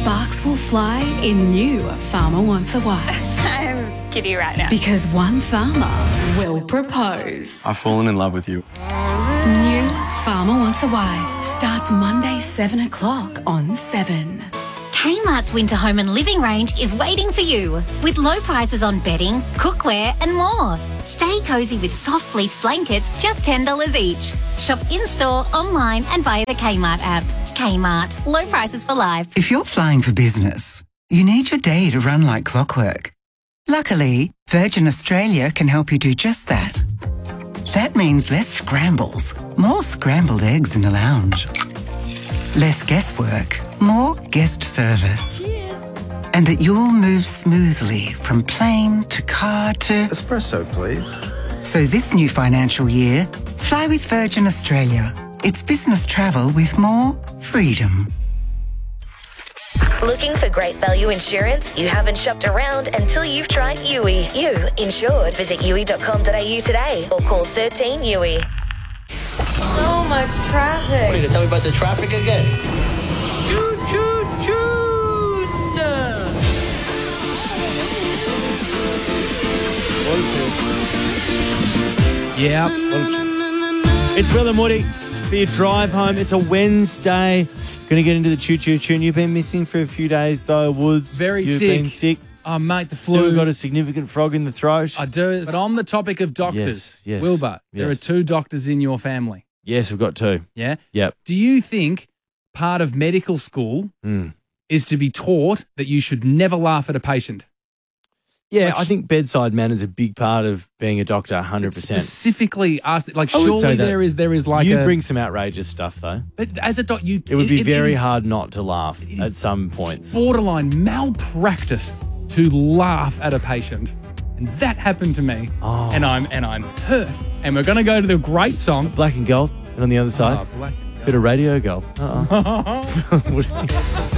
sparks will fly in new Farmer Wants a Wife. I'm giddy right now. Because one farmer will propose. I've fallen in love with you. New Farmer Wants a Wife starts Monday 7 o'clock on 7. Kmart's winter home and living range is waiting for you with low prices on bedding, cookware and more. Stay cosy with soft fleece blankets, just $10 each. Shop in-store, online and via the Kmart app. Kmart, low prices for life. If you're flying for business, you need your day to run like clockwork. Luckily, Virgin Australia can help you do just that. That means less scrambles, more scrambled eggs in the lounge. Less guesswork, more guest service. Cheers. And that you'll move smoothly from plane to car to... Espresso, please. So this new financial year, fly with Virgin Australia. It's business travel with more freedom. Looking for great value insurance? You haven't shopped around until you've tried Yui. You insured. Visit yui.com.au today or call 13 Yui. So much traffic. What, are you going to tell me about the traffic again? Choo, choo, choo. Yeah. It's Will and Woody for your drive home. It's a Wednesday. Going to get into the choo-choo tune. You've been missing for a few days, though, Woods. Very You've sick. been sick. Oh, mate, the flu. Still got a significant frog in the throat. I do. But on the topic of doctors, Yes. Wilbur, there are Yes. 2 doctors in your family. Yes, we've got 2. Yeah? Yep. Do you think part of medical school is to be taught that you should never laugh at a patient? Yeah, I think bedside manner is a big part of being a doctor, 100%. Specifically asked, like, I would say surely that. there is like you a... bring some outrageous stuff, though. But as a doctor, It would be very is hard not to laugh at some points. borderline malpractice to laugh at a patient. And that happened to me. Oh. And I'm hurt. And we're going to go to the great song. Black and Gold, and on the other side, Black bit of Radio Gold.